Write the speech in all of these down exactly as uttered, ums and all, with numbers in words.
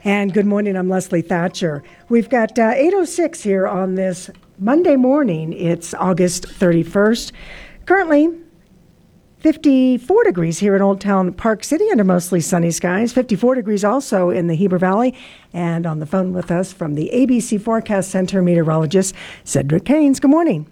And good morning, I'm Leslie Thatcher. We've got uh, eight oh six here on this Monday morning. It's August thirty-first. Currently, fifty-four degrees here in Old Town Park City under mostly sunny skies. fifty-four degrees also in the Heber Valley. And on the phone with us from the A B C Forecast Center, meteorologist Cedric Haynes. Good morning.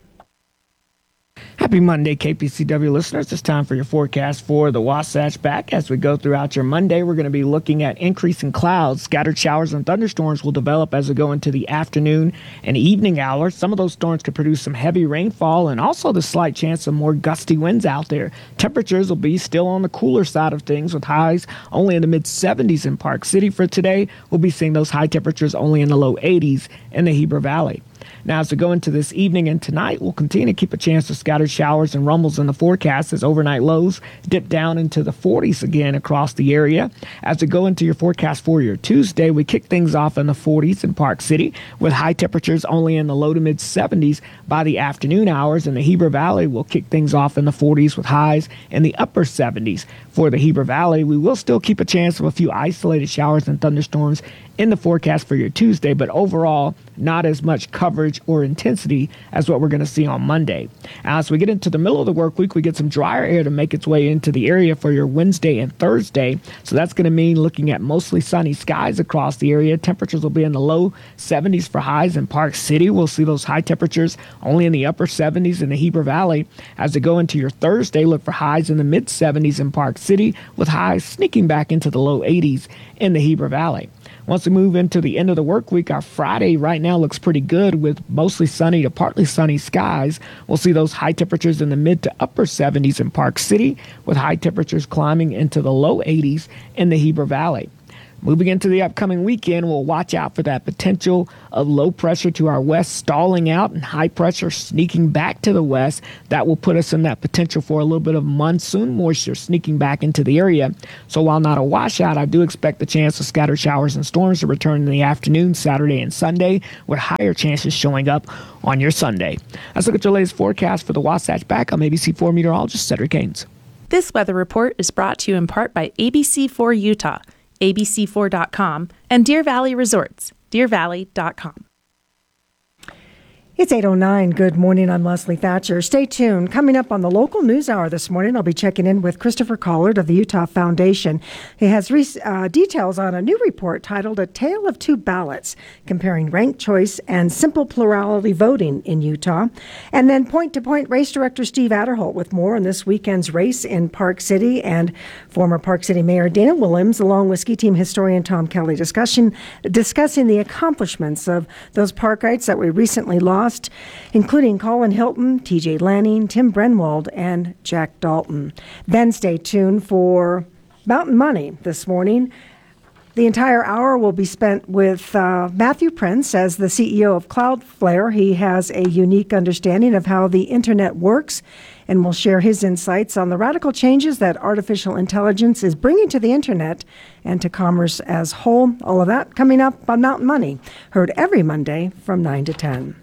Happy Monday, K P C W listeners. It's time for your forecast for the Wasatch Back. As we go throughout your Monday, we're going to be looking at increasing clouds. Scattered showers and thunderstorms will develop as we go into the afternoon and evening hours. Some of those storms could produce some heavy rainfall and also the slight chance of more gusty winds out there. Temperatures will be still on the cooler side of things with highs only in the mid seventies in Park City for today. We'll be seeing those high temperatures only in the low eighties in the Heber Valley. Now, as we go into this evening and tonight, we'll continue to keep a chance of scattered showers and rumbles in the forecast as overnight lows dip down into the forties again across the area. As we go into your forecast for your Tuesday, we kick things off in the forties in Park City with high temperatures only in the low to mid seventies by the afternoon hours. In the Heber Valley, we'll kick things off in the forties with highs in the upper seventies. For the Heber Valley, we will still keep a chance of a few isolated showers and thunderstorms in the forecast for your Tuesday, but overall, not as much coverage or intensity as what we're going to see on Monday. As we get into the middle of the work week, we get some drier air to make its way into the area for your Wednesday and Thursday. So that's going to mean looking at mostly sunny skies across the area. Temperatures will be in the low seventies for highs in Park City. We'll see those high temperatures only in the upper seventies in the Heber Valley. As we go into your Thursday, look for highs in the mid seventies in Park City with highs sneaking back into the low eighties in the Heber Valley. Once we move into the end of the work week, our Friday right now looks pretty good with mostly sunny to partly sunny skies. We'll see those high temperatures in the mid to upper seventies in Park City with high temperatures climbing into the low eighties in the Heber Valley. Moving into the upcoming weekend, we'll watch out for that potential of low pressure to our west stalling out and high pressure sneaking back to the west. That will put us in that potential for a little bit of monsoon moisture sneaking back into the area. So while not a washout, I do expect the chance of scattered showers and storms to return in the afternoon, Saturday and Sunday, with higher chances showing up on your Sunday. Let's look at your latest forecast for the Wasatch Back. I'm A B C four meteorologist Cedric Haynes. This weather report is brought to you in part by A B C four Utah, A B C four dot com, and Deer Valley Resorts, deer valley dot com. It's eight oh nine. Good morning. I'm Leslie Thatcher. Stay tuned. Coming up on the local news hour this morning, I'll be checking in with Christopher Collard of the Utah Foundation. He has re- uh, details on a new report titled A Tale of Two Ballots, comparing ranked choice and simple plurality voting in Utah. And then point-to-point race director Steve Adderholt with more on this weekend's race in Park City, and former Park City Mayor Dana Williams, along with ski team historian Tom Kelly, discussion, discussing the accomplishments of those Parkites that we recently lost, including Colin Hilton, T J Lanning, Tim Brenwald, and Jack Dalton. Then stay tuned for Mountain Money this morning. The entire hour will be spent with uh, Matthew Prince as the C E O of Cloudflare. He has a unique understanding of how the internet works and will share his insights on the radical changes that artificial intelligence is bringing to the internet and to commerce as whole. All of that coming up on Mountain Money, heard every Monday from nine to ten.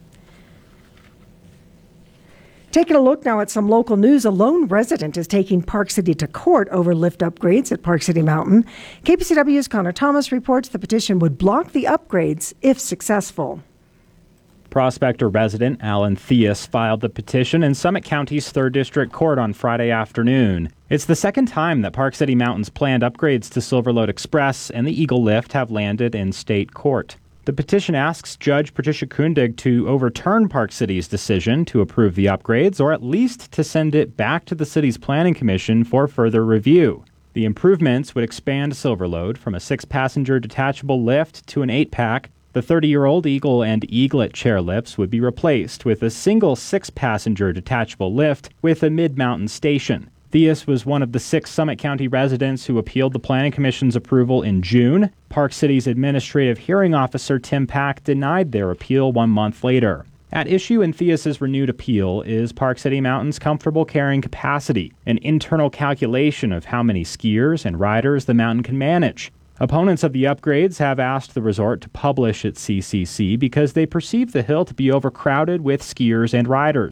Taking a look now at some local news, a lone resident is taking Park City to court over lift upgrades at Park City Mountain. K P C W's Connor Thomas reports the petition would block the upgrades if successful. Prospector resident Alan Theus filed the petition in Summit County's third District Court on Friday afternoon. It's the second time that Park City Mountain's planned upgrades to Silverlode Express and the Eagle Lift have landed in state court. The petition asks Judge Patricia Kundig to overturn Park City's decision to approve the upgrades, or at least to send it back to the city's planning commission for further review. The improvements would expand Silverlode from a six-passenger detachable lift to an eight-pack. The thirty-year-old Eagle and Eaglet chairlifts would be replaced with a single six-passenger detachable lift with a mid-mountain station. Theus was one of the six Summit County residents who appealed the Planning Commission's approval in June. Park City's administrative hearing officer Tim Pack denied their appeal one month later. At issue in Theus's renewed appeal is Park City Mountain's comfortable carrying capacity, an internal calculation of how many skiers and riders the mountain can manage. Opponents of the upgrades have asked the resort to publish its C C C because they perceive the hill to be overcrowded with skiers and riders.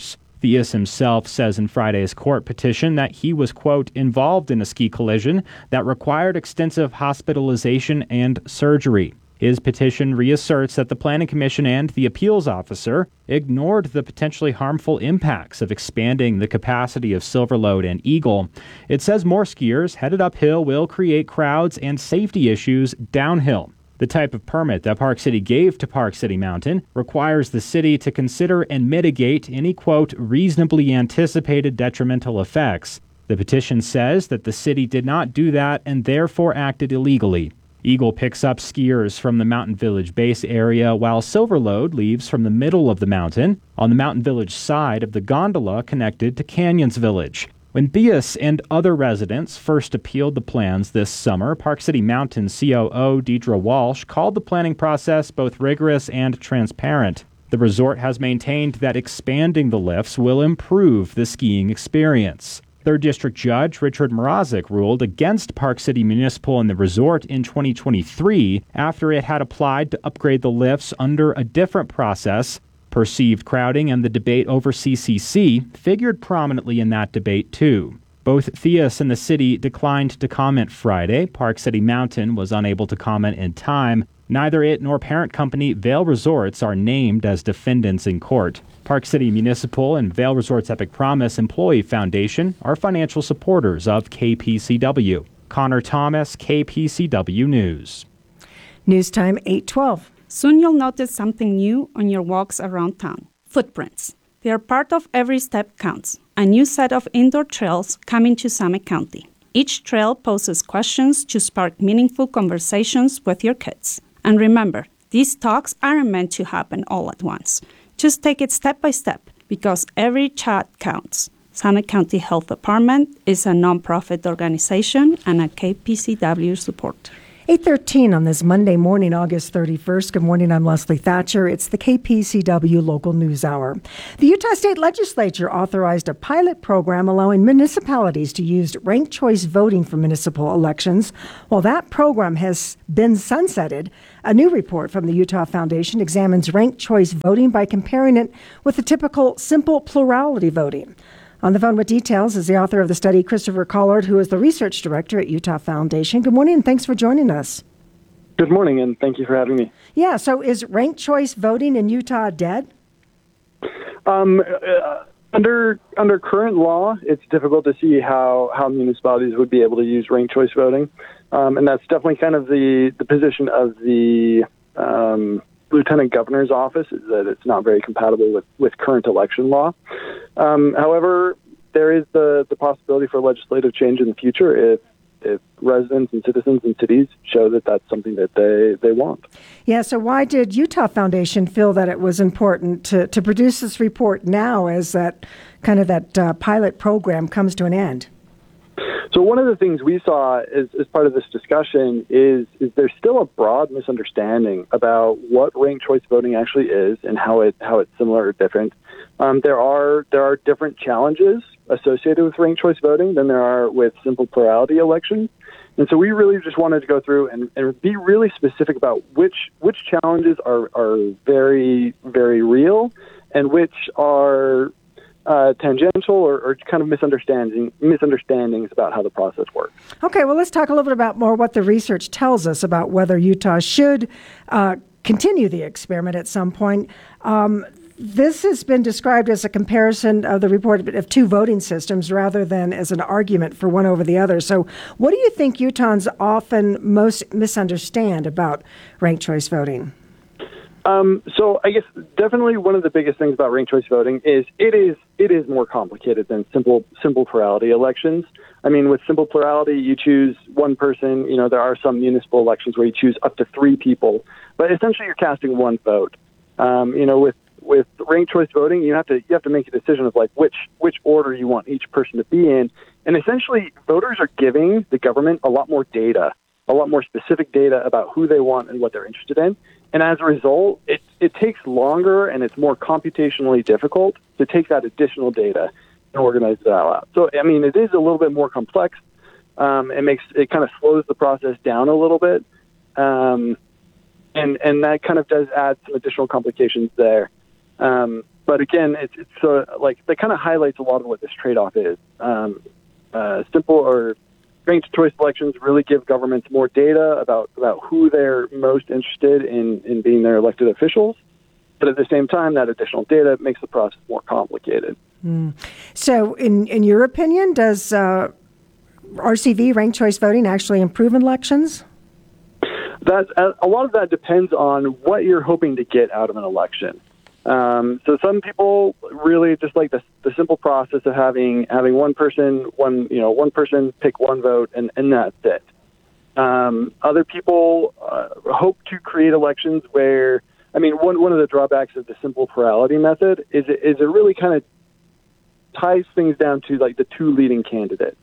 Theus himself says in Friday's court petition that he was, quote, involved in a ski collision that required extensive hospitalization and surgery. His petition reasserts that the Planning Commission and the appeals officer ignored the potentially harmful impacts of expanding the capacity of Silverlode and Eagle. It says more skiers headed uphill will create crowds and safety issues downhill. The type of permit that Park City gave to Park City Mountain requires the city to consider and mitigate any, quote, reasonably anticipated detrimental effects. The petition says that the city did not do that and therefore acted illegally. Eagle picks up skiers from the Mountain Village base area, while Silverlode leaves from the middle of the mountain on the Mountain Village side of the gondola connected to Canyons Village. When Theus and other residents first appealed the plans this summer, Park City Mountain C O O Deidre Walsh called the planning process both rigorous and transparent. The resort has maintained that expanding the lifts will improve the skiing experience. Third District Judge Richard Mrazek ruled against Park City Municipal and the resort in twenty twenty-three after it had applied to upgrade the lifts under a different process. Perceived crowding and the debate over C C C figured prominently in that debate, too. Both Theus and the city declined to comment Friday. Park City Mountain was unable to comment in time. Neither it nor parent company Vail Resorts are named as defendants in court. Park City Municipal and Vail Resorts Epic Promise Employee Foundation are financial supporters of K P C W. Connor Thomas, K P C W News. News time eight twelve. Soon you'll notice something new on your walks around town. Footprints. They are part of Every Step Counts, a new set of indoor trails coming to Summit County. Each trail poses questions to spark meaningful conversations with your kids. And remember, these talks aren't meant to happen all at once. Just take it step by step, because every chat counts. Summit County Health Department is a nonprofit organization and a K P C W supporter. eight thirteen on this Monday morning, August thirty-first. Good morning, I'm Leslie Thatcher. It's the K P C W Local News Hour. The Utah State Legislature authorized a pilot program allowing municipalities to use ranked choice voting for municipal elections. While that program has been sunsetted, a new report from the Utah Foundation examines ranked choice voting by comparing it with the typical simple plurality voting. On the phone with details is the author of the study, Christopher Collard, who is the research director at Utah Foundation. Good morning, and thanks for joining us. Good morning, and thank you for having me. Yeah, so is ranked choice voting in Utah dead? Um, uh, under under current law, it's difficult to see how, how municipalities would be able to use ranked choice voting, um, and that's definitely kind of the, the position of the um, Lieutenant Governor's office, is that it's not very compatible with, with current election law. Um, however, there is the, the possibility for legislative change in the future if if residents and citizens in cities show that that's something that they, they want. Yeah, so why did Utah Foundation feel that it was important to, to produce this report now as that kind of that uh, pilot program comes to an end? So one of the things we saw as, as part of this discussion is, is there's still a broad misunderstanding about what ranked choice voting actually is and how it how it's similar or different. Um, there are there are different challenges associated with ranked choice voting than there are with simple plurality elections. And so we really just wanted to go through and, and be really specific about which which challenges are, are very, very real and which are Uh, tangential or, or kind of misunderstanding misunderstandings about how the process works. Okay, well, let's talk a little bit about more what the research tells us about whether Utah should uh, continue the experiment at some point. Um, this has been described as a comparison of the report of two voting systems rather than as an argument for one over the other. So what do you think Utahns often most misunderstand about ranked choice voting? Um, so I guess definitely one of the biggest things about ranked choice voting is it is it is more complicated than simple simple plurality elections. I mean, with simple plurality, you choose one person. You know, there are some municipal elections where you choose up to three people, but essentially you're casting one vote. Um, you know, with with ranked choice voting, you have to you have to make a decision of like which which order you want each person to be in, and essentially voters are giving the government a lot more data, a lot more specific data about who they want and what they're interested in. And as a result, it, it takes longer and it's more computationally difficult to take that additional data and organize it all out. So, I mean, it is a little bit more complex. Um, it makes it kind of slows the process down a little bit. Um, and, and that kind of does add some additional complications there. Um, but again, it's, it's so like that kind of highlights a lot of what this trade-off is. Um, uh, simple or ranked choice elections really give governments more data about, about who they're most interested in, in being their elected officials. But at the same time, that additional data makes the process more complicated. Mm. So in, in your opinion, does uh, R C V, ranked choice voting, actually improve elections? That, a lot of that depends on what you're hoping to get out of an election. Um, so some people really just like the, the simple process of having having one person, one you know, one person pick one vote, and, and that's it. Um, other people uh, hope to create elections where, I mean, one one of the drawbacks of the simple plurality method is it, is it really kind of ties things down to like the two leading candidates.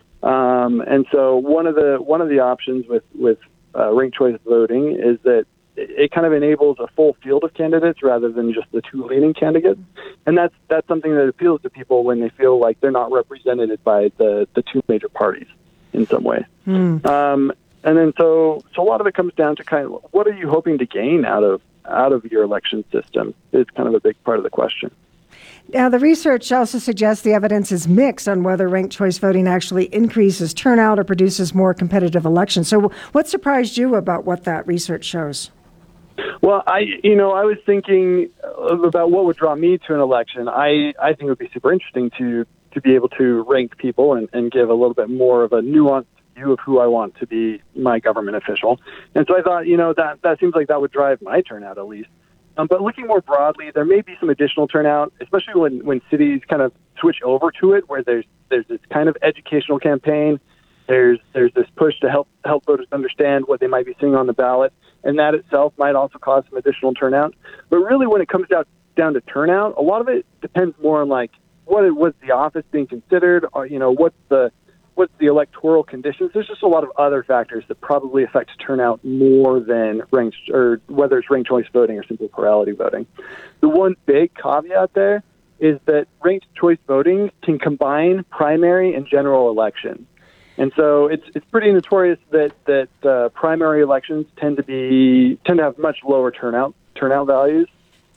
Um, and so one of the one of the options with with uh, ranked choice voting is that it kind of enables a full field of candidates rather than just the two leading candidates. And that's that's something that appeals to people when they feel like they're not represented by the, the two major parties in some way. Mm. Um, and then so so a lot of it comes down to kind of what are you hoping to gain out of out of your election system is kind of a big part of the question. Now, the research also suggests the evidence is mixed on whether ranked choice voting actually increases turnout or produces more competitive elections. So what surprised you about what that research shows? Well, I, you know, I was thinking about what would draw me to an election. I, I think it would be super interesting to, to be able to rank people and, and give a little bit more of a nuanced view of who I want to be my government official. And so I thought, you know, that, that seems like that would drive my turnout at least. Um, but looking more broadly, there may be some additional turnout, especially when, when cities kind of switch over to it, where there's there's this kind of educational campaign. There's there's this push to help help voters understand what they might be seeing on the ballot, and that itself might also cause some additional turnout. But really, when it comes down down to turnout, a lot of it depends more on like what it was the office being considered, or you know what's the what's the electoral conditions. There's just a lot of other factors that probably affect turnout more than ranked or whether it's ranked choice voting or simple plurality voting. The one big caveat there is that ranked choice voting can combine primary and general elections. And so it's it's pretty notorious that that uh, primary elections tend to be tend to have much lower turnout turnout values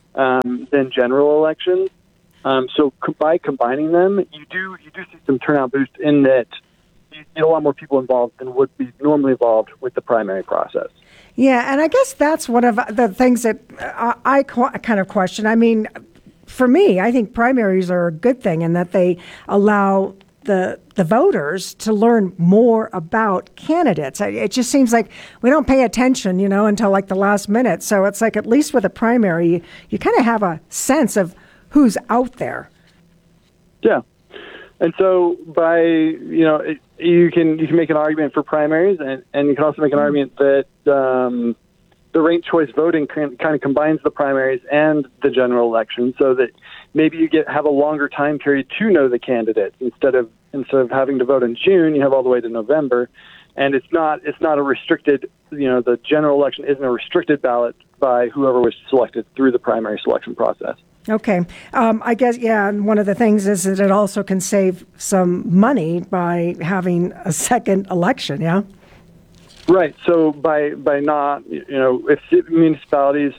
um, than general elections. Um, so co- by combining them, you do you do see some turnout boost in that you get a lot more people involved than would be normally involved with the primary process. Yeah, and I guess that's one of the things that I, I kind of question. I mean, for me, I think primaries are a good thing in that they allow the the voters to learn more about candidates. It just seems like we don't pay attention, you know, until like the last minute. So it's like at least with a primary, you, you kind of have a sense of who's out there. Yeah. And so by, you know, it, you can you can make an argument for primaries, and, and you can also make an argument that um, the ranked choice voting can, kind of combines the primaries and the general election, so that maybe you get have a longer time period to know the candidates instead of instead of having to vote in June, you have all the way to November, and it's not it's not a restricted, you know, the general election isn't a restricted ballot by whoever was selected through the primary selection process. Okay. Um, I guess, yeah, and one of the things is that it also can save some money by having a second election, yeah? Right. So by by not, you know, if municipalities,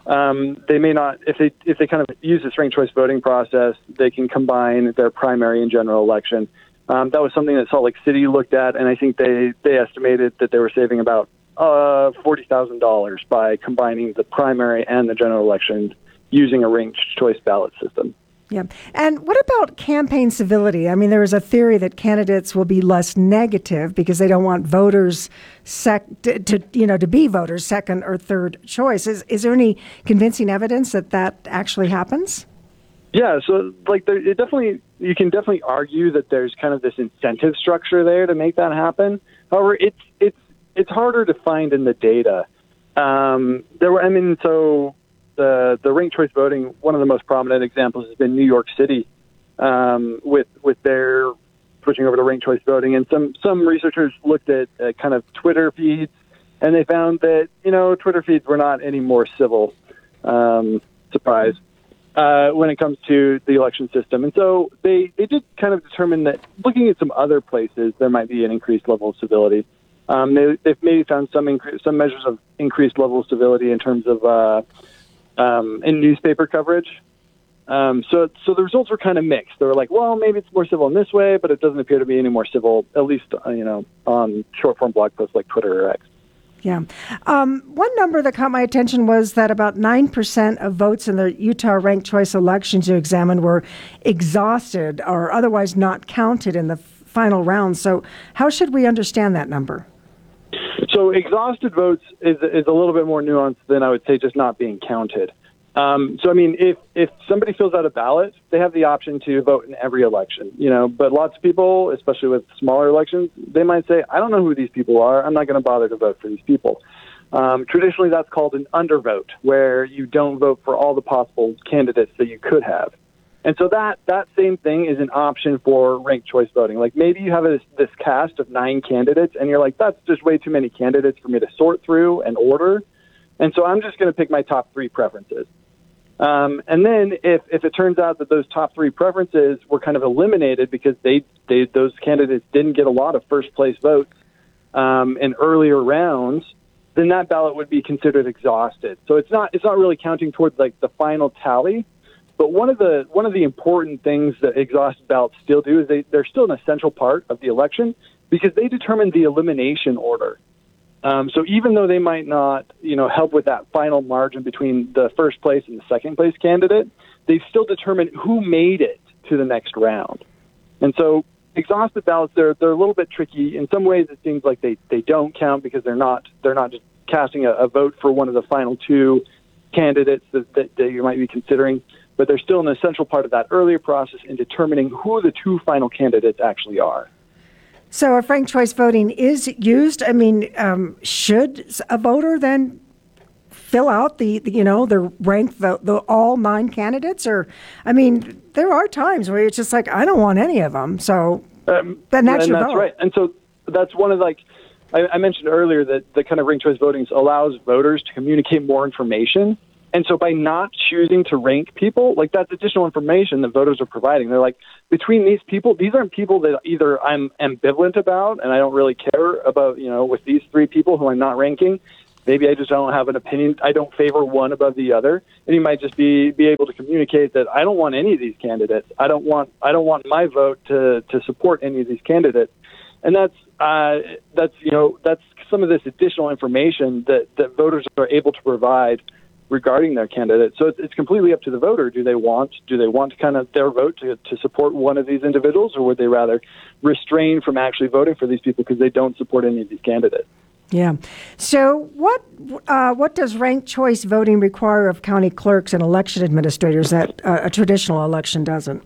um, they may not, if they if they kind of use this ranked choice voting process, they can combine their primary and general election. Um, that was something that Salt Lake City looked at, and I think they, they estimated that they were saving about uh, forty thousand dollars by combining the primary and the general election using a ranked choice ballot system. Yeah. And what about campaign civility? I mean, there is a theory that candidates will be less negative because they don't want voters sec- to, to you know, to be voters' second or third choice. Is, is there any convincing evidence that that actually happens? Yeah. So, like, there, it definitely, you can definitely argue that there's kind of this incentive structure there to make that happen. However, it's it's it's harder to find in the data. Um, there were, I mean, so. The, the ranked choice voting, one of the most prominent examples has been New York City um, with with their switching over to ranked choice voting. And some, some researchers looked at uh, kind of Twitter feeds, and they found that, you know, Twitter feeds were not any more civil, um, surprise, uh, when it comes to the election system. And so they, they did kind of determine that looking at some other places, there might be an increased level of civility. Um, they, they've maybe found some incre- some measures of increased level of civility in terms of uh, um, in newspaper coverage. Um, so, so the results were kind of mixed. They were like, well, maybe it's more civil in this way, but it doesn't appear to be any more civil, at least, uh, you know, on short-form blog posts like Twitter or X. Yeah. Um, one number that caught my attention was that about nine percent of votes in the Utah ranked choice elections you examined were exhausted or otherwise not counted in the final round. So how should we understand that number? So exhausted votes is, is a little bit more nuanced than I would say just not being counted. Um, so, I mean, if, if somebody fills out a ballot, they have the option to vote in every election, you know, but lots of people, especially with smaller elections, they might say, I don't know who these people are. I'm not going to bother to vote for these people. Um, traditionally, that's called an undervote, where you don't vote for all the possible candidates that you could have. And so that, that same thing is an option for ranked choice voting. Like maybe you have this, this cast of nine candidates and you're like, that's just way too many candidates for me to sort through and order. And so I'm just going to pick my top three preferences. Um, and then if, if it turns out that those top three preferences were kind of eliminated because they, they those candidates didn't get a lot of first place votes um, in earlier rounds, then that ballot would be considered exhausted. So it's not it's not really counting towards like the final tally. But one of the one of the important things that exhausted ballots still do is they, they're still an essential part of the election because they determine the elimination order. Um, so even though they might not, you know, help with that final margin between the first place and the second place candidate, they still determine who made it to the next round. And so exhausted ballots, they're they're a little bit tricky. In some ways, it seems like they, they don't count because they're not they're not just casting a, a vote for one of the final two candidates that, that, that you might be considering, but they're still an essential part of that earlier process in determining who the two final candidates actually are. So if ranked choice voting is used, I mean, um, should a voter then fill out the, the you know, the rank, the, the all nine candidates? Or, I mean, there are times where it's just like, I don't want any of them. So um, then that's and your that's vote. right. And so that's one of like, I, I mentioned earlier that the kind of ranked choice voting allows voters to communicate more information. And so by not choosing to rank people, like that's additional information that voters are providing. They're like, between these people, these aren't people that either I'm ambivalent about and I don't really care about, you know, with these three people who I'm not ranking. Maybe I just don't have an opinion. I don't favor one above the other. And you might just be, be able to communicate that I don't want any of these candidates. I don't want I don't want my vote to, to support any of these candidates. And that's uh, that's you know that's some of this additional information that, that voters are able to provide regarding their candidate. So it's, it's completely up to the voter. Do they want do they want kind of their vote to, to support one of these individuals, or would they rather restrain from actually voting for these people because they don't support any of these candidates? Yeah. So what uh, what does ranked choice voting require of county clerks and election administrators that uh, a traditional election doesn't?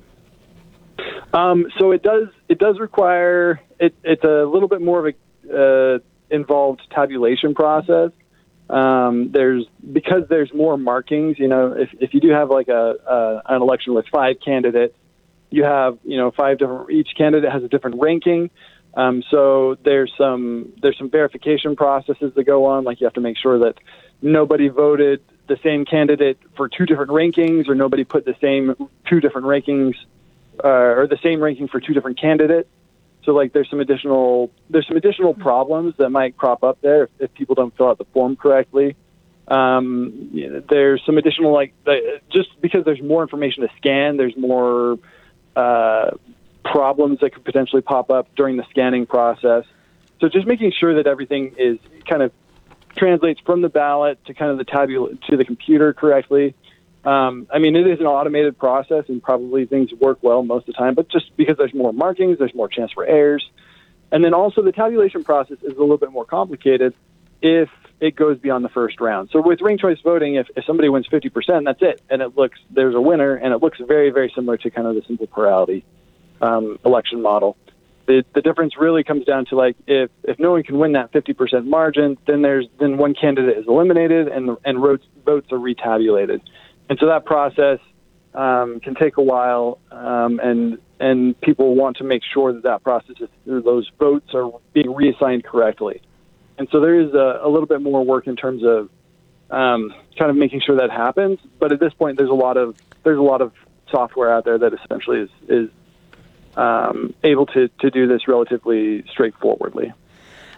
Um, so it does it does require it, it's a little bit more of a uh, involved tabulation process. Um, there's because there's more markings. You know, if if you do have like a, a an election with five candidates, you have you know five different. Each candidate has a different ranking. Um, so there's some there's some verification processes that go on. Like you have to make sure that nobody voted the same candidate for two different rankings, or nobody put the same two different rankings uh, or the same ranking for two different candidates. So like there's some additional there's some additional problems that might crop up there if, if people don't fill out the form correctly. Um, you know, there's some additional like the, just because there's more information to scan, there's more uh, problems that could potentially pop up during the scanning process. So just making sure that everything is kind of translates from the ballot to kind of the tabula to the computer correctly. Um, I mean, it is an automated process, and probably things work well most of the time, but just because there's more markings, there's more chance for errors. And then also the tabulation process is a little bit more complicated if it goes beyond the first round. So with ranked choice voting, if, if somebody wins fifty percent, that's it. And it looks, there's a winner, and it looks very, very similar to kind of the simple plurality um, election model. The, the difference really comes down to like if, if no one can win that fifty percent margin, then there's then one candidate is eliminated and and votes votes are retabulated. And so that process um, can take a while, um, and and people want to make sure that that process is, those votes are being reassigned correctly. And so there is a, a little bit more work in terms of um, kind of making sure that happens. But at this point, there's a lot of there's a lot of software out there that essentially is is um, able to to do this relatively straightforwardly.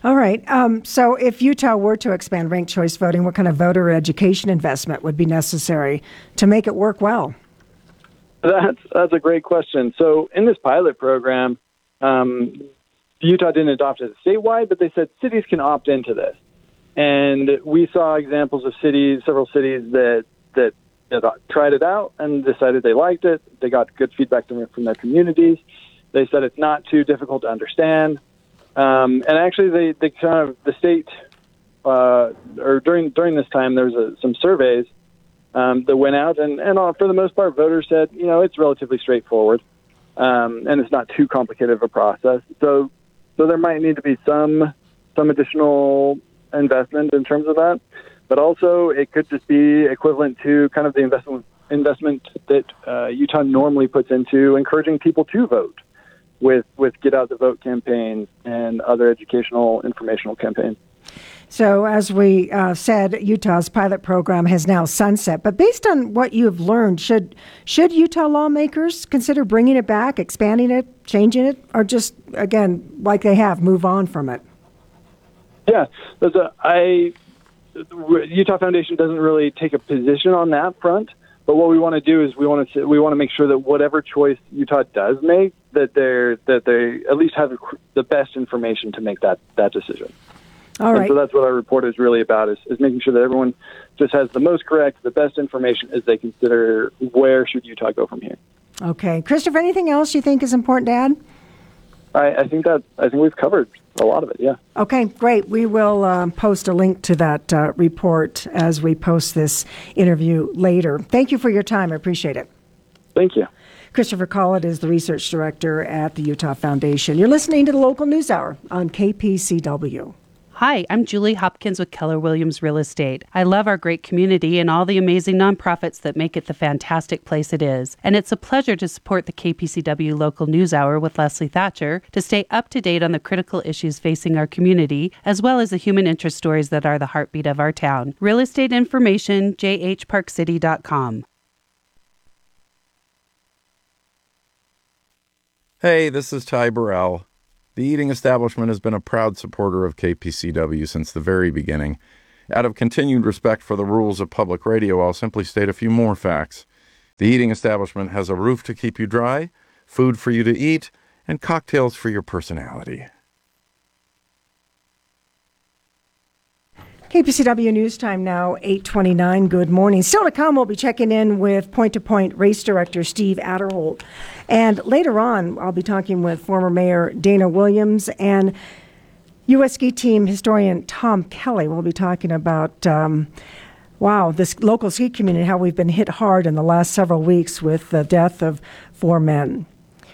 All right. Um, so if Utah were to expand ranked choice voting, what kind of voter education investment would be necessary to make it work well? That's that's a great question. So in this pilot program, um, Utah didn't adopt it statewide, but they said cities can opt into this. And we saw examples of cities, several cities that that, that tried it out and decided they liked it. They got good feedback from, from their communities. They said it's not too difficult to understand. Um, and actually, they, they kind of the state uh, or during during this time, there was a, some surveys um, that went out, and and uh, for the most part, voters said, you know, it's relatively straightforward, um, and it's not too complicated of a process. So so there might need to be some some additional investment in terms of that, but also it could just be equivalent to kind of the investment investment that uh, Utah normally puts into encouraging people to vote. With, with Get Out the Vote campaigns and other educational, informational campaigns. So as we uh, said, Utah's pilot program has now sunset. But based on what you have learned, should should Utah lawmakers consider bringing it back, expanding it, changing it, or just, again, like they have, move on from it? Yeah, there's a, I, Utah Foundation doesn't really take a position on that front. But what we want to do is we want to we want to make sure that whatever choice Utah does make, that they're that they at least have the best information to make that, that decision. All right. And so that's what our report is really about: is, is making sure that everyone just has the most correct, the best information as they consider where should Utah go from here. Okay, Christopher, anything else you think is important to add? I, I think that I think we've covered a lot of it. Yeah. Okay, great. We will um, post a link to that uh, report as we post this interview later. Thank you for your time. I appreciate it. Thank you. Christopher Collett is the research director at the Utah Foundation. You're listening to the Local News Hour on K P C W. Hi, I'm Julie Hopkins with Keller Williams Real Estate. I love our great community and all the amazing nonprofits that make it the fantastic place it is. And it's a pleasure to support the K P C W Local News Hour with Leslie Thatcher to stay up to date on the critical issues facing our community, as well as the human interest stories that are the heartbeat of our town. Real estate information, j h park city dot com. Hey, this is Ty Burrell. The Eating Establishment has been a proud supporter of K P C W since the very beginning. Out of continued respect for the rules of public radio, I'll simply state a few more facts. The Eating Establishment has a roof to keep you dry, food for you to eat, and cocktails for your personality. K P C W News Time now, eight twenty-nine. Good morning. Still to come, we'll be checking in with Point-to-Point Race Director Steve Adderholt. And later on, I'll be talking with former Mayor Dana Williams and U S Ski Team historian Tom Kelly. We'll be talking about, um, wow, this local ski community, how we've been hit hard in the last several weeks with the death of four men.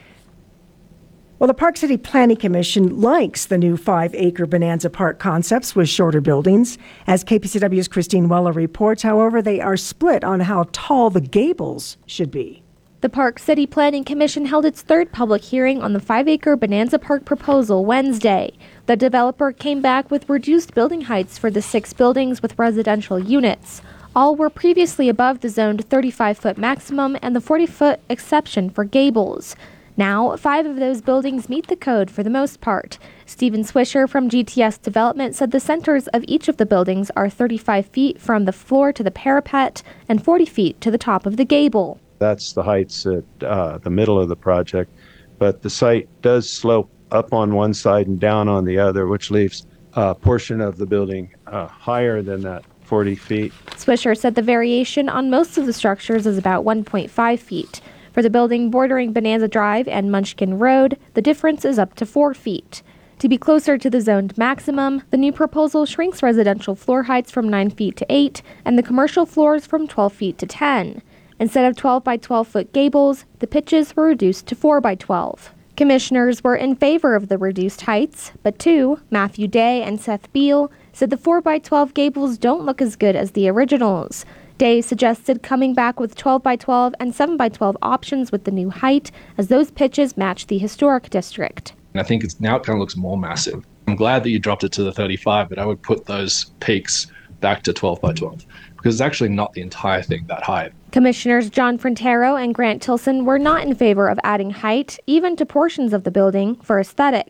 Well, the Park City Planning Commission likes the new five-acre Bonanza Park concepts with shorter buildings. As K P C W's Christine Weller reports, however, they are split on how tall the gables should be. The Park City Planning Commission held its third public hearing on the five-acre Bonanza Park proposal Wednesday. The developer came back with reduced building heights for the six buildings with residential units. All were previously above the zoned thirty-five-foot maximum and the forty-foot exception for gables. Now, five of those buildings meet the code for the most part. Stephen Swisher from G T S Development said the centers of each of the buildings are thirty-five feet from the floor to the parapet and forty feet to the top of the gable. That's the heights at uh, the middle of the project, but the site does slope up on one side and down on the other, which leaves a portion of the building uh, higher than that forty feet. Swisher said the variation on most of the structures is about one point five feet. For the building bordering Bonanza Drive and Munchkin Road, the difference is up to four feet. To be closer to the zoned maximum, the new proposal shrinks residential floor heights from nine feet to eight and the commercial floors from twelve feet to ten. Instead of twelve by twelve foot gables, the pitches were reduced to four by twelve. Commissioners were in favor of the reduced heights, but two, Matthew Day and Seth Beal, said the four by twelve gables don't look as good as the originals. Day suggested coming back with twelve by twelve and seven by twelve options with the new height, as those pitches match the historic district. And I think it's now it kind of looks more massive. I'm glad that you dropped it to the thirty-five, but I would put those peaks back to twelve by twelve, because it's actually not the entire thing that high. Commissioners John Frontero and Grant Tilson were not in favor of adding height, even to portions of the building, for aesthetics.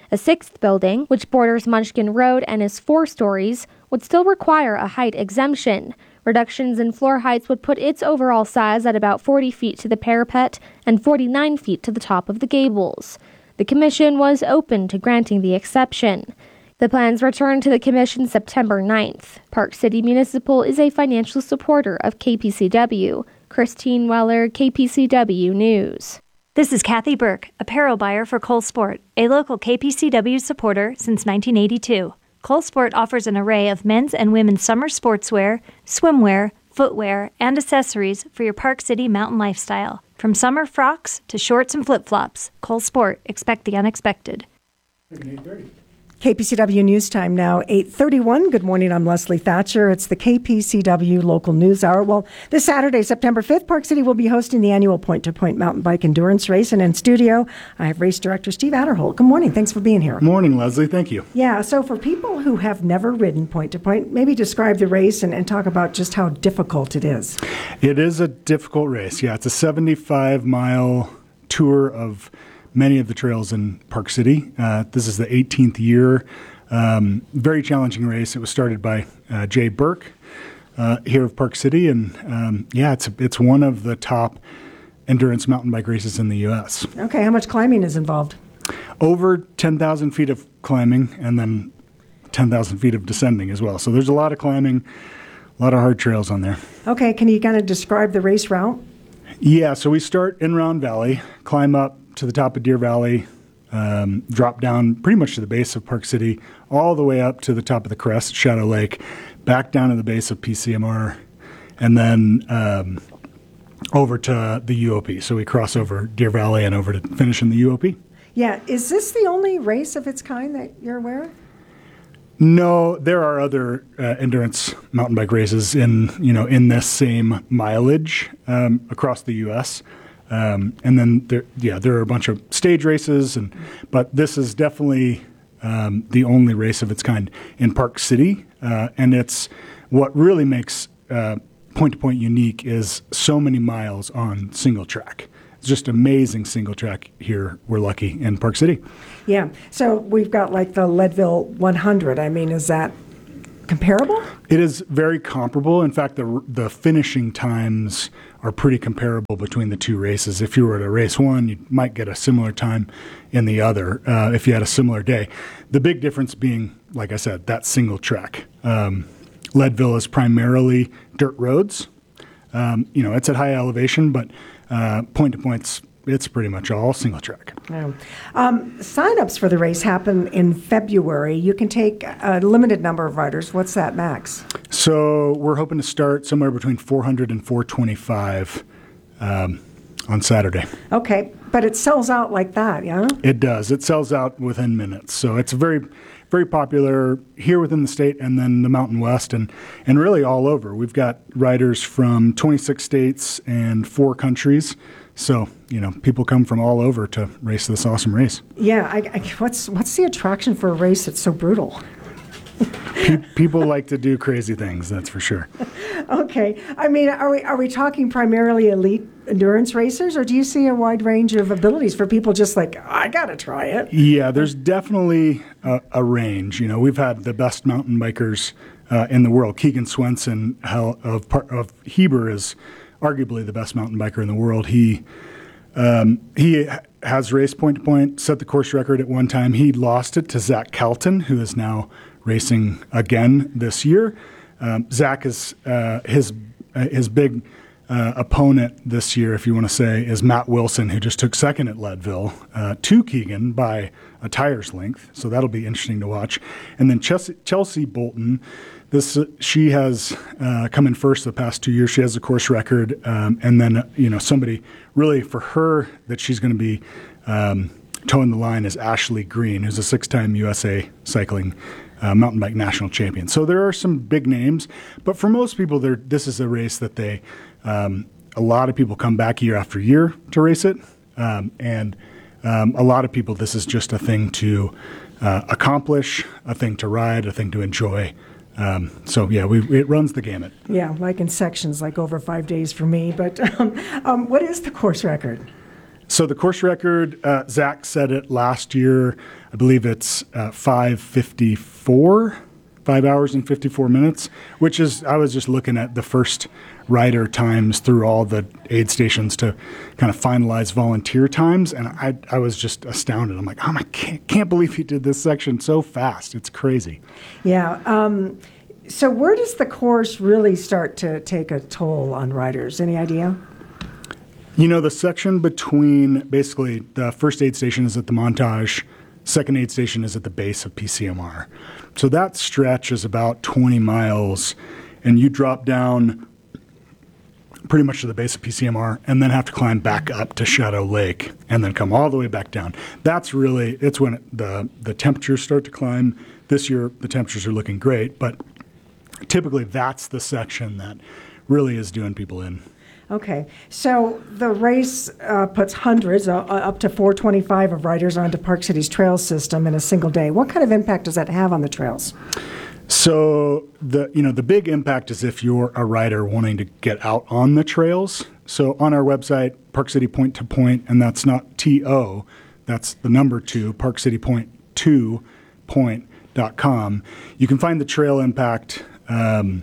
A sixth building, which borders Munchkin Road and is four stories, would still require a height exemption. Reductions in floor heights would put its overall size at about forty feet to the parapet and forty-nine feet to the top of the gables. The commission was open to granting the exception. The plans returned to the commission September ninth. Park City Municipal is a financial supporter of K P C W. Christine Weller, K P C W News. This is Kathy Burke, apparel buyer for Cole Sport, a local K P C W supporter since nineteen eighty-two. Cole Sport offers an array of men's and women's summer sportswear, swimwear, footwear, and accessories for your Park City mountain lifestyle. From summer frocks to shorts and flip-flops, Cole Sport, expect the unexpected. K P C W News Time now, eight thirty-one. Good morning, I'm Leslie Thatcher. It's the K P C W Local News Hour. Well, this Saturday, September fifth, Park City will be hosting the annual point-to-point mountain bike endurance race. And in studio, I have race director Steve Adderholt. Good morning. Thanks for being here. Morning, Leslie. Thank you. Yeah, so for people who have never ridden point-to-point, maybe describe the race and, and talk about just how difficult it is. It is a difficult race. Yeah, it's a seventy-five mile tour of many of the trails in Park City. Uh, this is the eighteenth year. Um, very challenging race. It was started by uh, Jay Burke uh, here of Park City, and um, yeah, it's it's one of the top endurance mountain bike races in the U S. Okay, how much climbing is involved? Over ten thousand feet of climbing, and then ten thousand feet of descending as well. So there's a lot of climbing, a lot of hard trails on there. Okay, can you kind of describe the race route? Yeah, so we start in Round Valley, climb up to the top of Deer Valley, um, drop down pretty much to the base of Park City, all the way up to the top of the crest, Shadow Lake, back down to the base of P C M R, and then um, over to the U O P. So we cross over Deer Valley and over to finish in the U O P. Yeah, is this the only race of its kind that you're aware of? No, there are other uh, endurance mountain bike races in you know in this same mileage um, across the U S. Um, and then there, yeah, there are a bunch of stage races, and but this is definitely um, the only race of its kind in Park City. Uh, and it's what really makes uh, Point to Point unique is so many miles on single track. It's just amazing single track here. We're lucky in Park City. Yeah. So we've got like the Leadville one hundred. I mean, is that comparable? It is very comparable. In fact, the the finishing times are pretty comparable between the two races. If you were to race one, you might get a similar time in the other uh, if you had a similar day. The big difference being, like I said, that single track. Um, Leadville is primarily dirt roads. Um, you know, it's at high elevation, but uh, point to points, it's pretty much all single track. Yeah. Um, sign-ups for the race happen in February. You can take a limited number of riders. What's that max? So we're hoping to start somewhere between four hundred and four twenty-five um, on Saturday. Okay, but it sells out like that, yeah? It does. It sells out within minutes. So it's very, very popular here within the state and then the Mountain West and, and really all over. We've got riders from twenty-six states and four countries. So, you know, people come from all over to race this awesome race. Yeah. I, I, what's what's the attraction for a race that's so brutal? Pe- people like to do crazy things, that's for sure. Okay. I mean, are we are we talking primarily elite endurance racers, or do you see a wide range of abilities for people just like, I got to try it? Yeah, there's definitely a, a range. You know, we've had the best mountain bikers uh, in the world. Keegan Swenson of, of Heber is arguably the best mountain biker in the world. He um, he has raced point to point, set the course record at one time. He lost it to Zach Calton, who is now racing again this year. Um, Zach is uh, his uh, his big uh, opponent this year, if you want to say, is Matt Wilson, who just took second at Leadville uh, to Keegan by a tire's length. So that'll be interesting to watch. And then Chelsea, Chelsea Bolton. This uh, she has uh, come in first the past two years. She has a course record, um, and then uh, you know somebody really for her that she's going to be um, toeing the line is Ashley Green, who's a six-time U S A cycling uh, mountain bike national champion. So there are some big names, but for most people, this is a race that they um, a lot of people come back year after year to race it, um, and um, a lot of people this is just a thing to uh, accomplish, a thing to ride, a thing to enjoy. Um, so, yeah, we, it runs the gamut. Yeah, like in sections, like over five days for me. But um, um, what is the course record? So the course record, uh, Zach set it last year. I believe it's uh, five fifty-four, five hours and fifty-four minutes, which is, I was just looking at the first rider times through all the aid stations to kind of finalize volunteer times. And I, I was just astounded. I'm like, oh, I can't, can't believe he did this section so fast. It's crazy. Yeah. Um, so where does the course really start to take a toll on riders? Any idea? You know, the section between basically the first aid station is at the Montage, second aid station is at the base of P C M R. So that stretch is about twenty miles, and you drop down pretty much to the base of P C M R and then have to climb back up to Shadow Lake and then come all the way back down. That's really, it's when the, the temperatures start to climb. This year, the temperatures are looking great, but typically that's the section that really is doing people in. Okay, so the race uh, puts hundreds, uh, up to four twenty-five of riders onto Park City's trail system in a single day. What kind of impact does that have on the trails? So the you know the big impact is if you're a rider wanting to get out on the trails. So on our website, Park City Point to Point, and that's not T O, that's the number two, Park City Point two point dot com. You can find the trail impact. Um,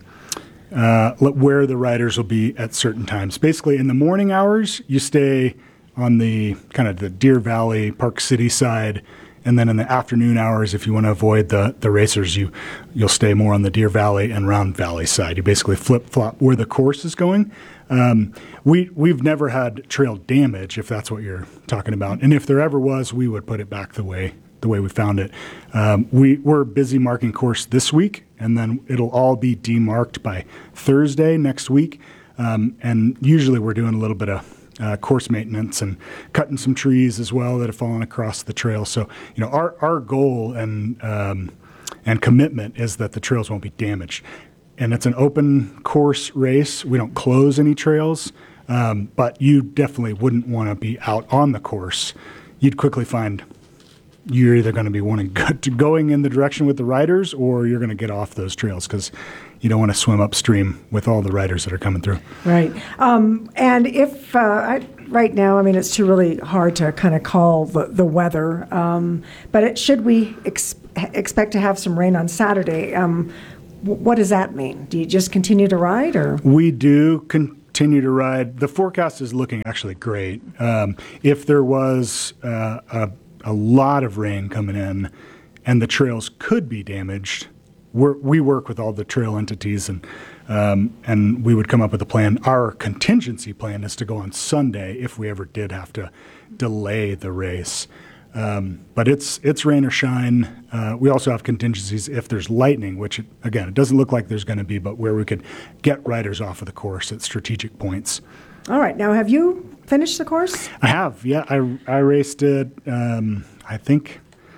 Uh, where the riders will be at certain times. Basically, in the morning hours, you stay on the kind of the Deer Valley, Park City side, and then in the afternoon hours, if you want to avoid the, the racers, you, you'll stay more on the Deer Valley and Round Valley side. You basically flip-flop where the course is going. Um, we, we've never had trail damage, if that's what you're talking about. And if there ever was, we would put it back the way the way we found it. Um, we, we're busy marking course this week, and then it'll all be demarked by Thursday next week. Um, and usually we're doing a little bit of uh, course maintenance and cutting some trees as well that have fallen across the trail. So, you know, our, our goal and, um, and commitment is that the trails won't be damaged. And it's an open course race. We don't close any trails, um, but you definitely wouldn't want to be out on the course. You'd quickly find you're either going to be wanting to going in the direction with the riders, or you're going to get off those trails because you don't want to swim upstream with all the riders that are coming through. Right. Um, and if uh, I, right now, I mean, it's too really hard to kind of call the, the weather, um, but it, should we ex- expect to have some rain on Saturday? Um, w- what does that mean? Do you just continue to ride, or? We do continue to ride. The forecast is looking actually great. Um, if there was uh, a a lot of rain coming in and the trails could be damaged, We're, we work with all the trail entities and um, and we would come up with a plan. Our contingency plan is to go on Sunday if we ever did have to delay the race. Um, but it's it's rain or shine. Uh, we also have contingencies if there's lightning, which, again, it doesn't look like there's going to be, but where we could get riders off of the course at strategic points. All right. Now, have you finished the course? I have, yeah. I, I raced it, um, I think,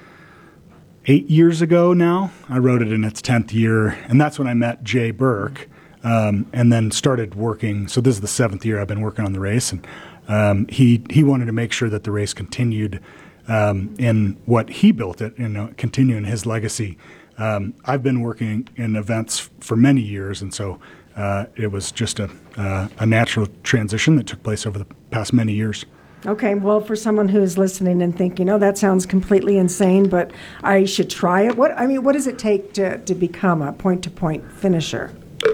eight years ago now. I rode it in its tenth year, and that's when I met Jay Burke um, and then started working. So this is the seventh year I've been working on the race, and um, he, he wanted to make sure that the race continued um, in what he built it, you know, continuing his legacy. Um, I've been working in events for many years, and so Uh, it was just a, uh, a natural transition that took place over the past many years. Okay, well, for someone who's listening and thinking, oh, that sounds completely insane, but I should try it. What I mean, what does it take to, to become a point-to-point finisher?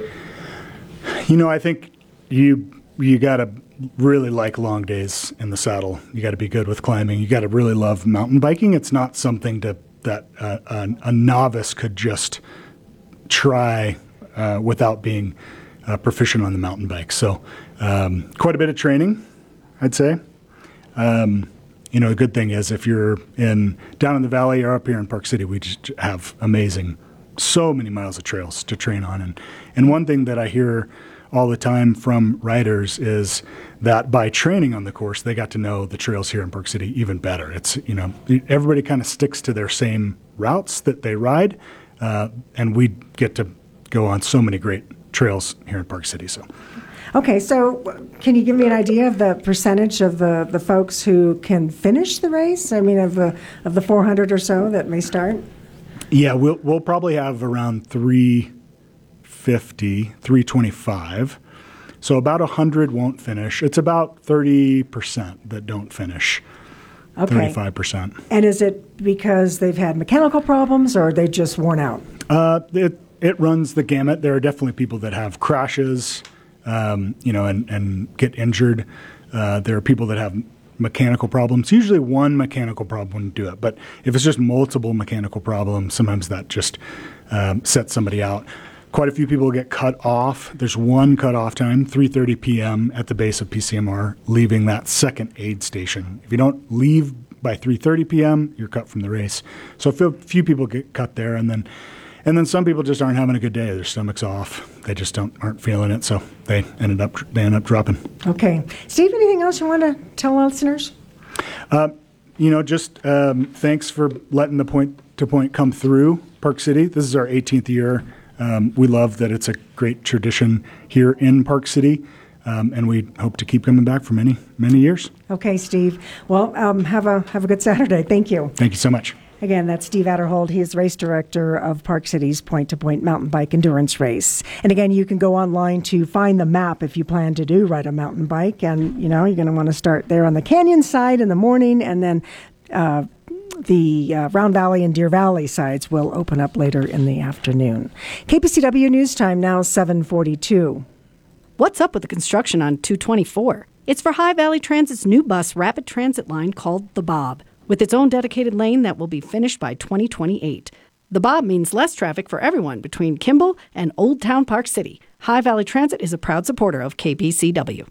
You know, I think you you got to really like long days in the saddle. You got to be good with climbing. You got to really love mountain biking. It's not something to, that uh, a, a novice could just try Uh, without being uh, proficient on the mountain bike. So um, quite a bit of training, I'd say. Um, you know, the good thing is if you're in down in the valley or up here in Park City, we just have amazing, so many miles of trails to train on. And, and one thing that I hear all the time from riders is that by training on the course, they got to know the trails here in Park City even better. It's, you know, everybody kind of sticks to their same routes that they ride, uh, and we get to go on so many great trails here in Park City. So, okay, so can you give me an idea of the percentage of the, the folks who can finish the race? I mean, of the of the four hundred or so that may start? Yeah, we'll we'll probably have around three fifty, three twenty-five So about one hundred won't finish. It's about thirty percent that don't finish. Okay. thirty-five percent. And is it because they've had mechanical problems or are they just worn out? Uh, it, it runs the gamut. There are definitely people that have crashes, um, you know, and, and get injured. Uh, there are people that have mechanical problems. Usually one mechanical problem wouldn't do it. But if it's just multiple mechanical problems, sometimes that just um, sets somebody out. Quite a few people get cut off. There's one cutoff time, three thirty p.m. at the base of P C M R, leaving that second aid station. If you don't leave by three thirty p.m., you're cut from the race. So a few, few people get cut there, and then and then some people just aren't having a good day. Their stomach's off. They just don't aren't feeling it, so they ended up they end up dropping. Okay, Steve, anything else you want to tell our listeners? Uh, you know, just um, thanks for letting the point to point come through Park City. This is our eighteenth year. Um, we love that it's a great tradition here in Park City, um, and we hope to keep coming back for many, many years. Okay, Steve. Well, um, have a have a good Saturday. Thank you. Thank you so much. Again, that's Steve Adderhold. He is race director of Park City's point-to-point mountain bike endurance race. And again, you can go online to find the map if you plan to do ride a mountain bike. And, you know, you're going to want to start there on the canyon side in the morning, and then uh, the uh, Round Valley and Deer Valley sides will open up later in the afternoon. K P C W News Time now seven forty-two. What's up with the construction on two twenty-four? It's for High Valley Transit's new bus rapid transit line called the Bob, with its own dedicated lane that will be finished by twenty twenty-eight. The Bob means less traffic for everyone between Kimball and Old Town Park City. High Valley Transit is a proud supporter of K P C W.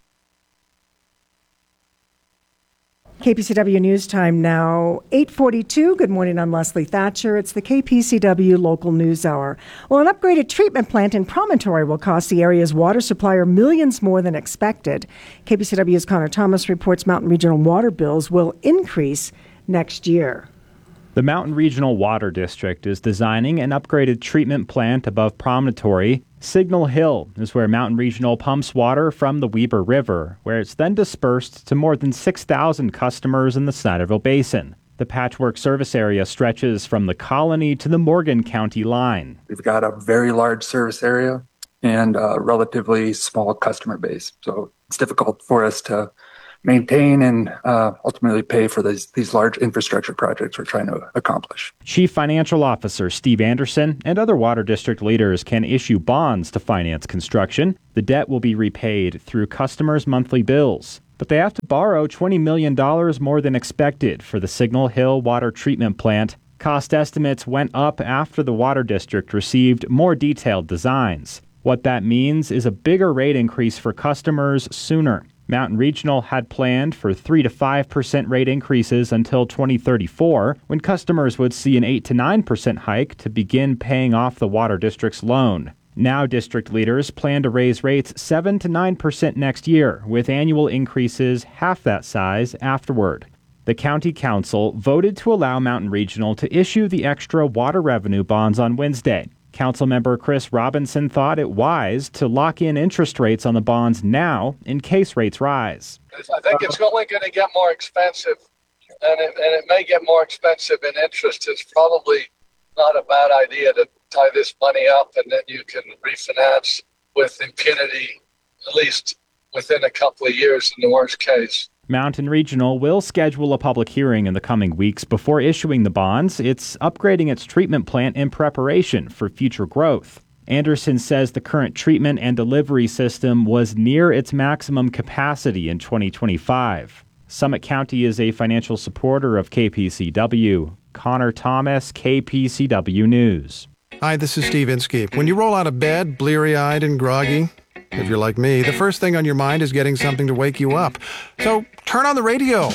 K P C W News Time now eight forty-two. Good morning, I'm Leslie Thatcher. It's the K P C W Local News Hour. Well, an upgraded treatment plant in Promontory will cost the area's water supplier millions more than expected. K P C W's Connor Thomas reports Mountain Regional water bills will increase next year. The Mountain Regional Water District is designing an upgraded treatment plant above Promontory. Signal Hill is where Mountain Regional pumps water from the Weber River, where it's then dispersed to more than six thousand customers in the Snyderville Basin. The patchwork service area stretches from the Colony to the Morgan County line. We've got a very large service area and a relatively small customer base, so it's difficult for us to maintain and uh, ultimately pay for these, these large infrastructure projects we're trying to accomplish. Chief Financial Officer Steve Anderson and other water district leaders can issue bonds to finance construction. The debt will be repaid through customers' monthly bills, but they have to borrow twenty million dollars more than expected for the Signal Hill water treatment plant. Cost estimates went up after the water district received more detailed designs. What that means is a bigger rate increase for customers sooner. Mountain Regional had planned for three to five percent rate increases until twenty thirty-four, when customers would see an eight to nine percent hike to begin paying off the water district's loan. Now district leaders plan to raise rates seven to nine percent next year, with annual increases half that size afterward. The County Council voted to allow Mountain Regional to issue the extra water revenue bonds on Wednesday. Councilmember Chris Robinson thought it wise to lock in interest rates on the bonds now in case rates rise. I think it's only going to get more expensive, and it, and it may get more expensive in interest. It's probably not a bad idea to tie this money up, and then you can refinance with impunity, at least within a couple of years in the worst case. Mountain Regional will schedule a public hearing in the coming weeks before issuing the bonds. It's upgrading its treatment plant in preparation for future growth. Anderson says the current treatment and delivery system was near its maximum capacity in twenty twenty-five. Summit County is a financial supporter of K P C W. Connor Thomas, K P C W News. Hi, this is Steve Inskeep. When you roll out of bed, bleary-eyed and groggy, if you're like me, the first thing on your mind is getting something to wake you up. So turn on the radio.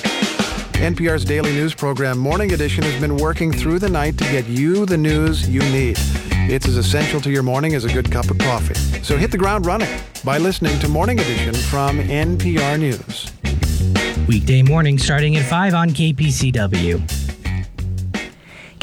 N P R's daily news program, Morning Edition, has been working through the night to get you the news you need. It's as essential to your morning as a good cup of coffee. So hit the ground running by listening to Morning Edition from N P R News. Weekday morning starting at five on K P C W.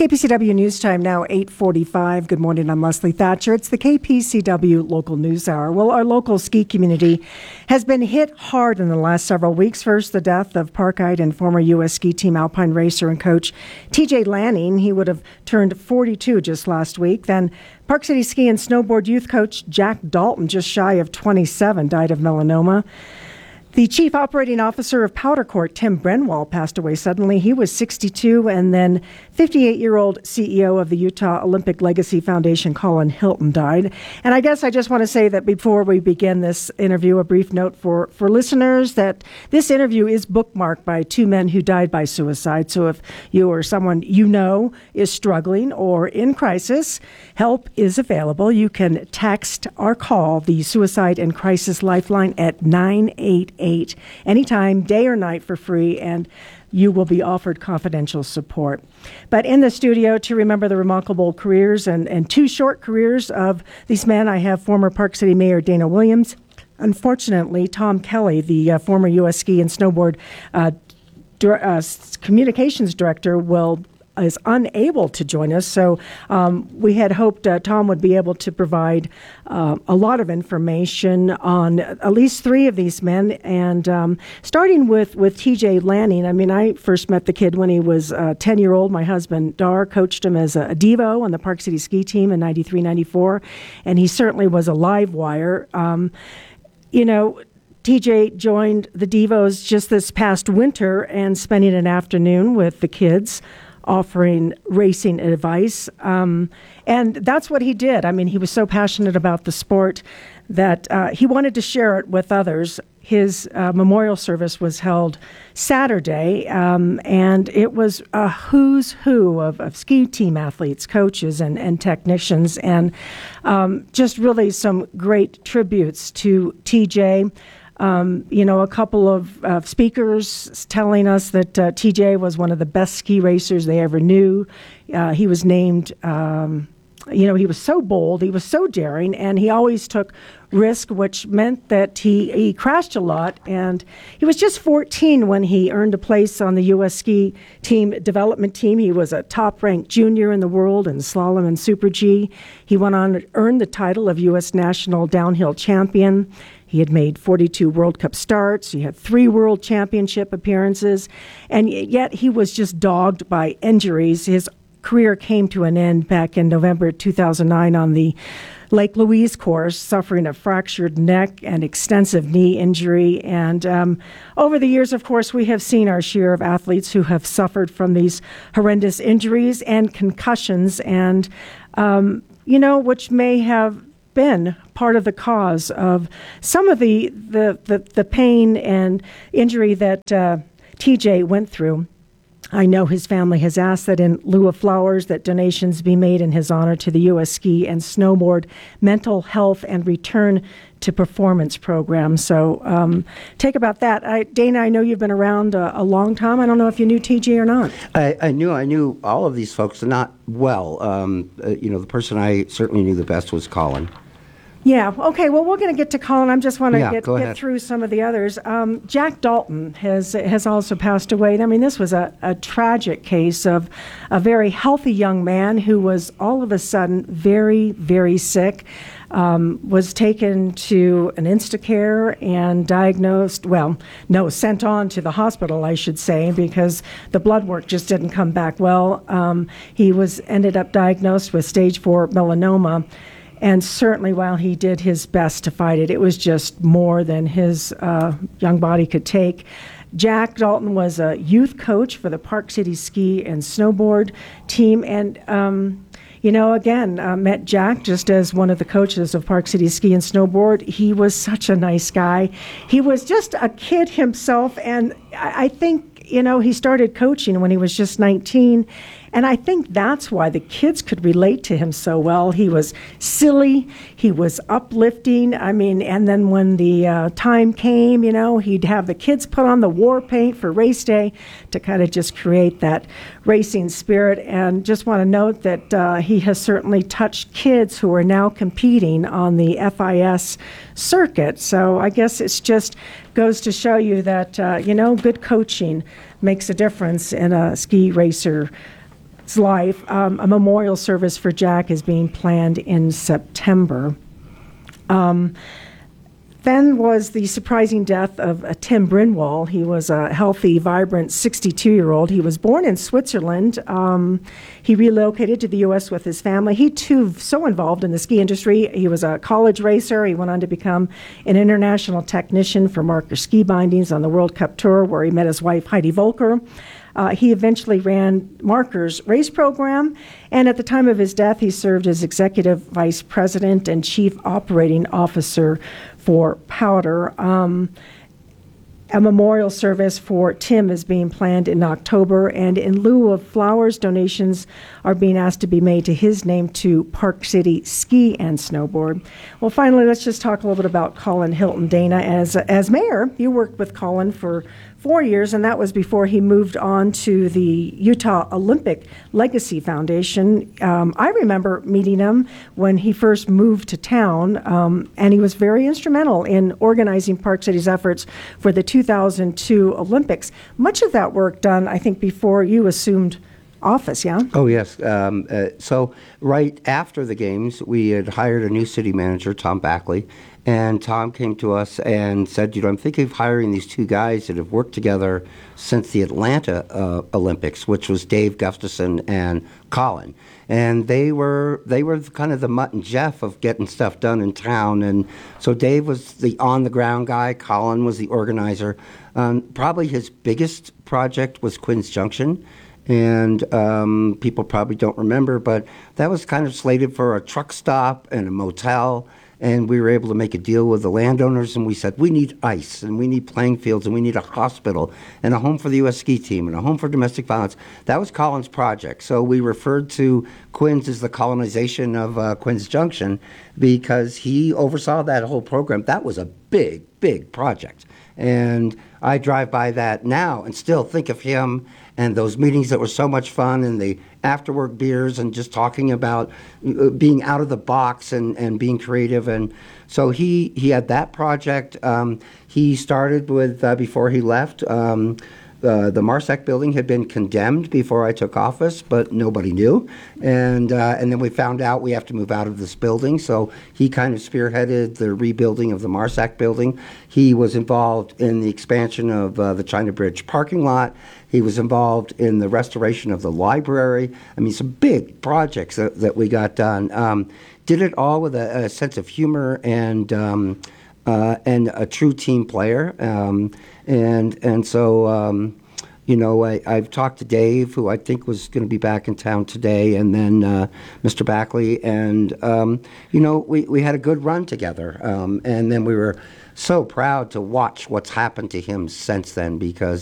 K P C W News Time now eight forty-five. Good morning, I'm Leslie Thatcher. It's the K P C W Local News Hour. Well, our local ski community has been hit hard in the last several weeks. First, the death of park guide and former U S ski team alpine racer and coach T J Lanning. He would have turned forty-two just last week. Then Park City Ski and Snowboard youth coach Jack Dalton, just shy of twenty-seven, died of melanoma. The chief operating officer of Powder Court, Tim Brenwall, passed away suddenly. He was sixty-two, and then fifty-eight-year-old C E O of the Utah Olympic Legacy Foundation, Colin Hilton, died. And I guess I just want to say that before we begin this interview, a brief note for, for listeners that this interview is bookmarked by two men who died by suicide. So if you or someone you know is struggling or in crisis, help is available. You can text or call the Suicide and Crisis Lifeline at nine eight eight anytime, day or night, for free, and you will be offered confidential support. But in the studio to remember the remarkable careers and, and two short careers of these men, I have former Park City Mayor Dana Williams. Unfortunately, Tom Kelly, the uh, former U S Ski and Snowboard uh, dir- uh, communications director, will is unable to join us. So um, we had hoped uh, Tom would be able to provide uh, a lot of information on at least three of these men. And um, starting with, with T J Lanning, I mean, I first met the kid when he was uh, ten-year-old. My husband, Dar, coached him as a, a Devo on the Park City ski team in ninety-three ninety-four. And he certainly was a live wire. Um, you know, T J joined the Devos just this past winter and spending an afternoon with the kids, offering racing advice. Um, and that's what he did. I mean, he was so passionate about the sport that uh, he wanted to share it with others. His uh, memorial service was held Saturday, um, and it was a who's who of, of ski team athletes, coaches, and, and technicians, and um, just really some great tributes to T J. Um, you know, a couple of uh, speakers telling us that uh, T J was one of the best ski racers they ever knew. Uh, he was named, um, you know, he was so bold, he was so daring, and he always took risk, which meant that he, he crashed a lot. And he was just fourteen when he earned a place on the U S ski team development team. He was a top-ranked junior in the world in slalom and Super G. He went on to earn the title of U S national downhill champion. He had made forty-two World Cup starts. He had three World Championship appearances. And yet he was just dogged by injuries. His career came to an end back in November two thousand nine on the Lake Louise course, suffering a fractured neck and extensive knee injury. And um, over the years, of course, we have seen our share of athletes who have suffered from these horrendous injuries and concussions, and, um, you know, which may have been part of the cause of some of the the, the, the pain and injury that uh, T J went through. I know his family has asked that in lieu of flowers, that donations be made in his honor to the U S Ski and Snowboard Mental Health and Return to Performance program. So um, take about that. I, Dana, I know you've been around a, a long time. I don't know if you knew T J or not. I, I knew I knew all of these folks, not well. Um, uh, you know, the person I certainly knew the best was Colin. Yeah. Okay. Well, we're going to get to Colin. I just want to Yeah, get, go get ahead. through some of the others. Um, Jack Dalton has has also passed away. I mean, this was a, a tragic case of a very healthy young man who was all of a sudden very, very sick. Um, was taken to an Instacare and diagnosed, well, no, sent on to the hospital, I should say, because the blood work just didn't come back well. Um, he was ended up diagnosed with stage four melanoma. And certainly while he did his best to fight it, it was just more than his uh, young body could take. Jack Dalton was a youth coach for the Park City Ski and Snowboard team. And, um, you know, again, uh, met Jack just as one of the coaches of Park City Ski and Snowboard. He was such a nice guy. He was just a kid himself. And I, I think, you know, he started coaching when he was just nineteen. And I think that's why the kids could relate to him so well. He was silly. He was uplifting. I mean, and then when the uh, time came, you know, he'd have the kids put on the war paint for race day to kind of just create that racing spirit. And just want to note that uh, he has certainly touched kids who are now competing on the F I S circuit. So I guess it's just goes to show you that, uh, you know, good coaching makes a difference in a ski racer life. Um, a memorial service for Jack is being planned in September. Um, Then was the surprising death of uh, Tim Brinwall. He was a healthy, vibrant sixty-two-year-old. He was born in Switzerland. Um, he relocated to the U S with his family. He, too, so involved in the ski industry. He was a college racer. He went on to become an international technician for Marker Ski Bindings on the World Cup Tour, where he met his wife, Heidi Volker. Uh, he eventually ran Marker's race program, and at the time of his death, he served as executive vice president and chief operating officer for Powder. Um, a memorial service for Tim is being planned in October, and in lieu of flowers, donations are being asked to be made to his name to Park City Ski and Snowboard. Well, finally, let's just talk a little bit about Colin Hilton. Dana, as as mayor, you worked with Colin for four years, and that was before he moved on to the Utah Olympic Legacy Foundation. Um, I remember meeting him when he first moved to town, um, and he was very instrumental in organizing Park City's efforts for the two thousand two Olympics. Much of that work done, I think, before you assumed office, yeah? Oh, yes. Um, uh, so right after the games, we had hired a new city manager, Tom Backley, and Tom came to us and said, you know, I'm thinking of hiring these two guys that have worked together since the Atlanta uh, Olympics, which was Dave Gustafson and Colin. And they were they were kind of the Mutt and Jeff of getting stuff done in town. And so Dave was the on-the-ground guy. Colin was the organizer. Um, probably his biggest project was Quinn's Junction. And um, people probably don't remember, but that was kind of slated for a truck stop and a motel. And we were able to make a deal with the landowners, and we said, we need ice, and we need playing fields, and we need a hospital, and a home for the U S ski team, and a home for domestic violence. That was Colin's project. So we referred to Quinn's as the colonization of uh, Quinn's Junction because he oversaw that whole program. That was a big, big project. And I drive by that now and still think of him and those meetings that were so much fun, and the after-work beers, and just talking about uh, being out of the box and, and being creative. And so he, he had that project. Um, he started with, uh, before he left, um, Uh, the Marsac building had been condemned before I took office, but nobody knew. And uh, and then we found out we have to move out of this building. So he kind of spearheaded the rebuilding of the Marsac building. He was involved in the expansion of uh, the China Bridge parking lot. He was involved in the restoration of the library. I mean, some big projects that, that we got done. Um, did it all with a, a sense of humor and um, uh, and a true team player. Um, And and so, um, you know, I, I've talked to Dave, who I think was going to be back in town today, and then uh, Mister Backley. And, um, you know, we, we had a good run together. Um, and then we were so proud to watch what's happened to him since then, because